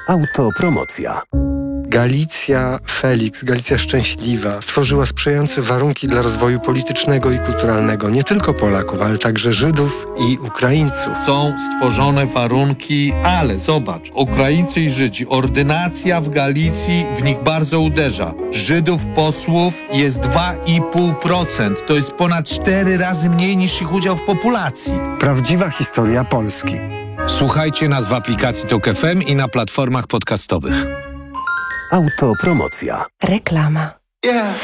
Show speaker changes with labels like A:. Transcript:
A: Autopromocja.
B: Galicja Felix, Galicja Szczęśliwa, stworzyła sprzyjające warunki dla rozwoju politycznego i kulturalnego nie tylko Polaków, ale także Żydów i Ukraińców.
C: Są stworzone warunki, ale zobacz, Ukraińcy i Żydzi, ordynacja w Galicji w nich bardzo uderza. Żydów posłów jest 2,5%, to jest ponad 4 razy mniej niż ich udział w populacji.
D: Prawdziwa historia Polski.
E: Słuchajcie nas w aplikacji TOK FM i na platformach podcastowych.
A: Autopromocja.
F: Reklama.